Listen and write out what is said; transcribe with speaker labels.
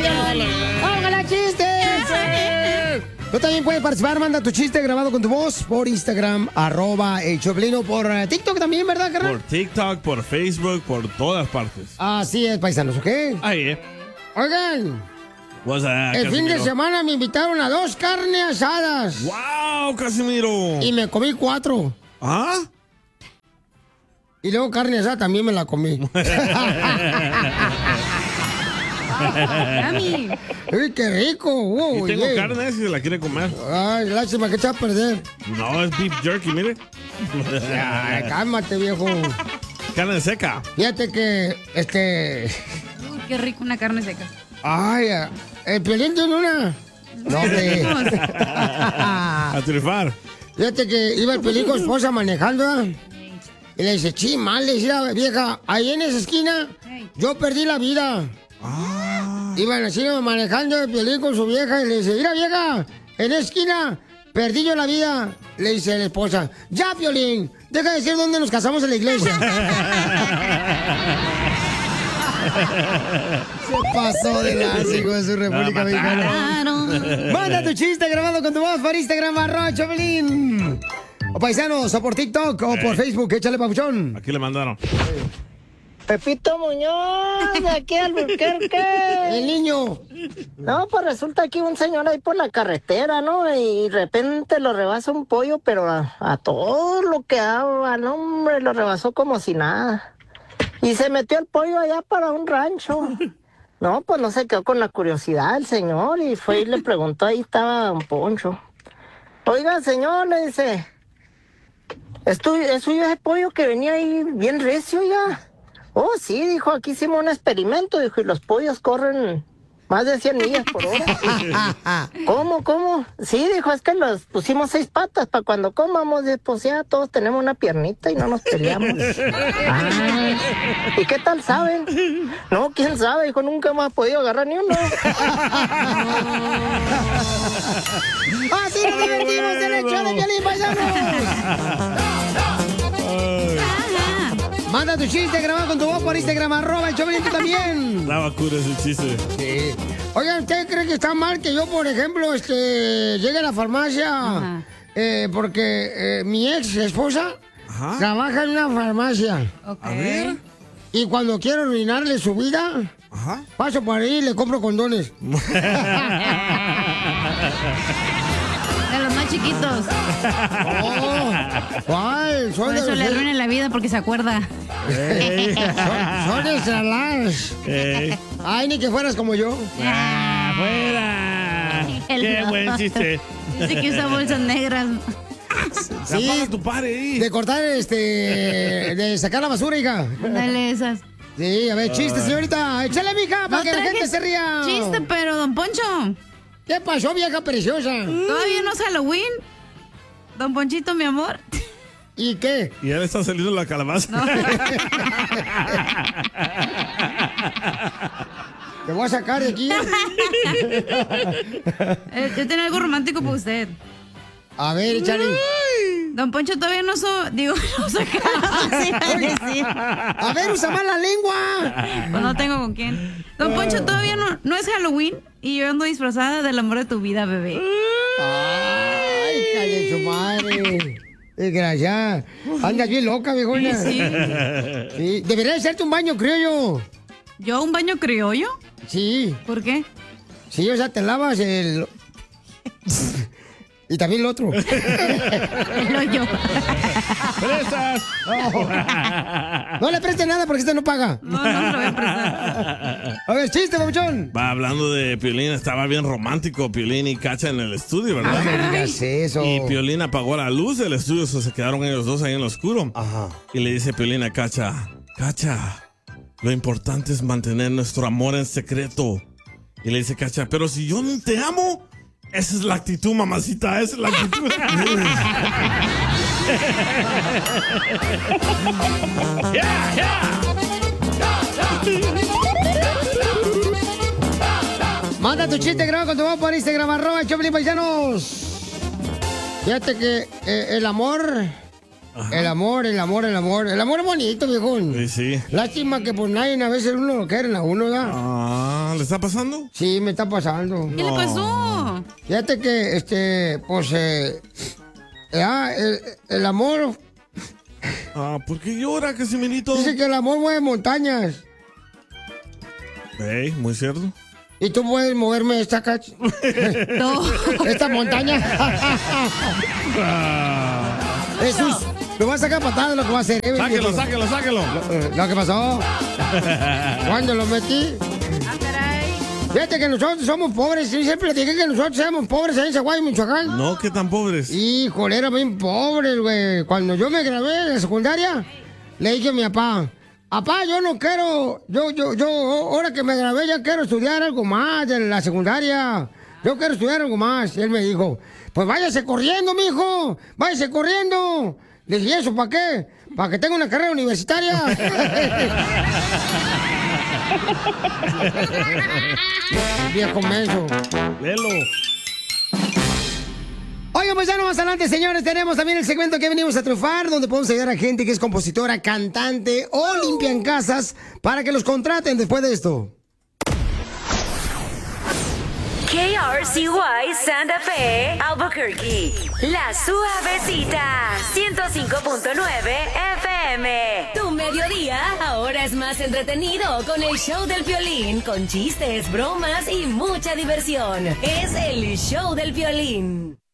Speaker 1: ¡Hágala chistes! Tú también puedes participar, manda tu chiste grabado con tu voz por Instagram, @el Choplin, o por TikTok también, ¿verdad, carnal?
Speaker 2: Por TikTok, por Facebook, por todas partes.
Speaker 1: Así es, paisanos, ¿ok?
Speaker 2: Ahí,
Speaker 1: Oigan, el fin de semana me invitaron a 2 carnes asadas.
Speaker 2: ¡Wow, Casimiro!
Speaker 1: Y me comí 4.
Speaker 2: ¿Ah?
Speaker 1: Y luego carne asada también me la comí. ¡Uy, qué rico!
Speaker 2: Y tengo carne si se la quiere comer.
Speaker 1: Ay, lástima que te va a perder.
Speaker 2: No, es beef jerky, mire.
Speaker 1: Ay, cálmate, viejo.
Speaker 2: Carne seca.
Speaker 1: Fíjate que,
Speaker 3: Uy, qué rico una carne seca.
Speaker 1: Ay, el Piolín tiene una. No, hombre.
Speaker 2: A triunfar.
Speaker 1: Fíjate que iba el Piolín con su esposa manejando, ¿eh? Y le dice, mal, le dice la vieja, ahí en esa esquina, yo perdí la vida. Iban así manejando el Piolín con su vieja y le dice, mira vieja, en esa esquina, perdí yo la vida. Le dice la esposa, ya Piolín, deja de decir dónde nos casamos en la iglesia. Se pasó de lanza, hijo de su República Mexicana. Manda tu chiste grabado con tu voz por Instagram, @Choplin. O paisanos, o por TikTok, o por Facebook, échale papuchón.
Speaker 2: Aquí le mandaron.
Speaker 4: Pepito Muñoz, de aquí al Albuquerque.
Speaker 1: El niño.
Speaker 4: No, pues resulta que un señor ahí por la carretera, ¿no? Y de repente lo rebasa un pollo, pero a todo lo que daba, no, hombre, lo rebasó como si nada. Y se metió el pollo allá para un rancho. No, pues no se quedó con la curiosidad el señor y fue y le preguntó, ahí estaba don Poncho. Oiga, señor, le dice, ¿es suyo ese pollo que venía ahí bien recio ya? Oh, sí, dijo, aquí hicimos un experimento, dijo, y los pollos corren más de 100 millas por hora. ¿Cómo? Sí, dijo, es que los pusimos 6 patas para cuando comamos, pues ya todos tenemos una piernita y no nos peleamos. ¿Y qué tal saben? No, quién sabe, dijo, nunca hemos podido agarrar ni uno.
Speaker 1: Así nos divertimos en el show de Piolín, paisanos. Manda tu chiste grabado con tu voz por Instagram, @el Choplin, tú también.
Speaker 2: Estaba cura ese chiste.
Speaker 1: Sí. Oigan, ¿usted cree que está mal que yo, por ejemplo, llegue a la farmacia porque mi ex esposa trabaja en una farmacia?
Speaker 3: Okay.
Speaker 2: A ver.
Speaker 1: Y cuando quiero arruinarle su vida, paso por ahí y le compro condones.
Speaker 3: De los más chiquitos.
Speaker 1: ¿Cuál?
Speaker 3: Por eso le arruina la vida porque se acuerda.
Speaker 1: Son de Salas. Ay, ni que fueras como yo.
Speaker 2: ¡Fuera! ¡Qué buen chiste!
Speaker 3: Dice que usa bolsas negras.
Speaker 1: Sí,
Speaker 2: tu padre ahí.
Speaker 1: de cortar, de sacar la basura, hija.
Speaker 3: Dale esas.
Speaker 1: Sí, a ver, chiste, señorita. Échale, mija, para que la gente se ría.
Speaker 3: Chiste, pero, don Poncho.
Speaker 1: ¿Qué pasó, vieja preciosa?
Speaker 3: Todavía no es Halloween. Don Ponchito, mi amor.
Speaker 1: ¿Y qué?
Speaker 2: Y ya le está saliendo la calabaza.
Speaker 3: No.
Speaker 1: Te voy a sacar de aquí.
Speaker 3: Yo tengo algo romántico para usted.
Speaker 1: A ver, échale.
Speaker 3: Don Poncho todavía no soy... Digo, no soy
Speaker 1: A ver, usa más la lengua.
Speaker 3: Pues no tengo con quién. Don Poncho, todavía no es Halloween y yo ando disfrazada del amor de tu vida, bebé.
Speaker 1: Ay, calle su madre. Desgraciada. Andas bien loca, viejona.
Speaker 3: Sí.
Speaker 1: Sí. Debería hacerte un baño criollo.
Speaker 3: ¿Yo un baño criollo?
Speaker 1: Sí.
Speaker 3: ¿Por qué?
Speaker 1: Sí, o sea, te lavas el... Y también el otro.
Speaker 3: El hoyo.
Speaker 2: ¡Presas!
Speaker 1: No le preste nada porque este no paga.
Speaker 3: No se lo voy a prestar.
Speaker 1: A ver, chiste, papuchón.
Speaker 2: Va, hablando de Piolín, estaba bien romántico Piolín y Cacha en el estudio, ¿verdad?
Speaker 1: No me digas eso.
Speaker 2: Y Piolín apagó la luz del estudio, se quedaron ellos dos ahí en lo oscuro.
Speaker 1: Ajá.
Speaker 2: Y le dice Piolín a Cacha, Cacha, lo importante es mantener nuestro amor en secreto. Y le dice Cacha, pero si yo no te amo, esa es la actitud, mamacita, esa es la actitud.
Speaker 1: Manda tu chiste grabado con tu voz por Instagram, @el Choplin, paisanos. Fíjate que el amor... Ajá. El amor es bonito, viejón.
Speaker 2: Sí, sí.
Speaker 1: Lástima que por nadie a veces uno lo quieren a uno, ¿verdad?
Speaker 2: ¿le está pasando?
Speaker 1: Sí, me está pasando.
Speaker 3: ¿Qué le pasó?
Speaker 1: Fíjate que, pues, el amor...
Speaker 2: ¿Por qué llora, Casimirito?
Speaker 1: Dice que el amor mueve montañas.
Speaker 2: Muy cierto.
Speaker 1: ¿Y tú puedes moverme esta
Speaker 3: No.
Speaker 1: esta montaña? Jesús, lo va a sacar patada lo que va a hacer.
Speaker 2: Sáquelo.
Speaker 1: Lo que pasó. ¿Cuándo lo metí? Fíjate que nosotros somos pobres. Sí, siempre dije que nosotros somos pobres en Zaguayo, Michoacán.
Speaker 2: No, ¿qué tan pobres?
Speaker 1: Híjole, era bien pobres, güey. Cuando yo me gradué de la secundaria, le dije a mi papá, papá, yo no quiero, ahora que me gradué ya quiero estudiar algo más de la secundaria. Yo quiero estudiar algo más. Y él me dijo, pues váyase corriendo, mijo, váyase corriendo. Le dije, ¿y eso para qué? Para que tenga una carrera universitaria. Viejo menso.
Speaker 2: Lelo.
Speaker 1: Oigan, pues ya no más adelante, señores, tenemos también el segmento que venimos a triunfar, donde podemos ayudar a gente que es compositora, cantante o limpian casas para que los contraten después de esto.
Speaker 5: KRCY Santa Fe, Albuquerque. La Suavecita, 105.9 FM. Tu mediodía ahora es más entretenido con el show del Piolín, con chistes, bromas y mucha diversión. Es el show del Piolín.